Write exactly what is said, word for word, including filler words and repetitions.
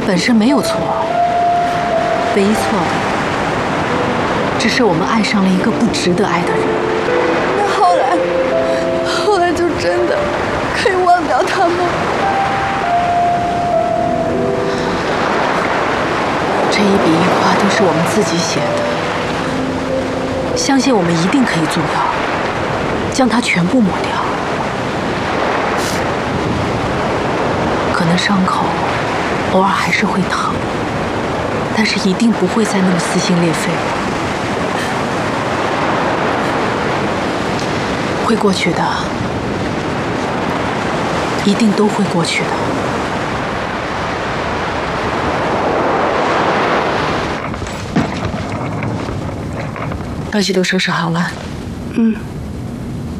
本身没有错，唯一错的只是我们爱上了一个不值得爱的人。 那后来，后来就真的可以忘掉他吗？ 这一笔一画都是我们自己写的，相信我们一定可以做到，将它全部抹掉。可能伤口偶尔还是会疼，但是一定不会再那么撕心裂肺了。会过去的，一定都会过去的。东西都收拾好了。 嗯。